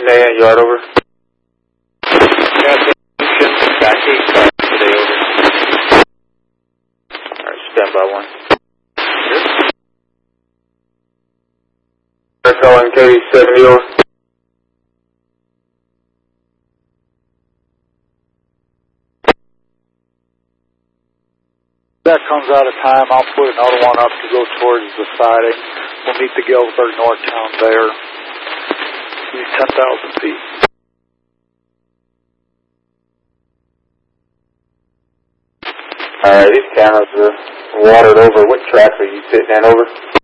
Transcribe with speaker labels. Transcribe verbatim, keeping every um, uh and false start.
Speaker 1: Naya, yard over.
Speaker 2: Back eight cars today, over.
Speaker 1: Alright, stand by one. Sure. Calling K seventy over.
Speaker 3: That comes out of time, I'll put another one up to go towards the siding. We'll meet the Galesburg North Town there. Maybe ten thousand feet.
Speaker 1: Alright, these cameras are watered over. What track are you sitting in over?